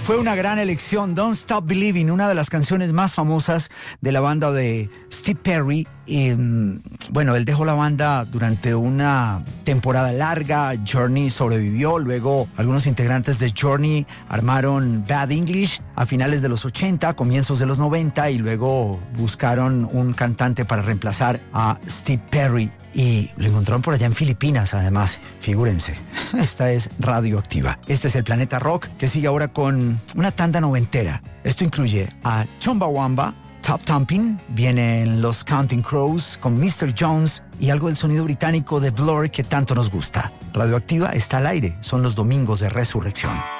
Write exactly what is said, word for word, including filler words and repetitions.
Fue una gran elección. Don't Stop Believing, una de las canciones más famosas de la banda de Steve Perry. Y, bueno, él dejó la banda durante una temporada larga. Journey sobrevivió. Luego algunos integrantes de Journey armaron Bad English a finales de los ochenta, comienzos de los noventa, y luego buscaron un cantante para reemplazar a Steve Perry. Y lo encontraron por allá en Filipinas, además. Figúrense. Esta es Radioactiva. Este es el Planeta Rock, que sigue ahora con una tanda noventera. Esto incluye a Chumbawamba, Top Thumping, vienen los Counting Crows con mister Jones y algo del sonido británico de Blur que tanto nos gusta. Radioactiva está al aire. Son los domingos de Resurrección.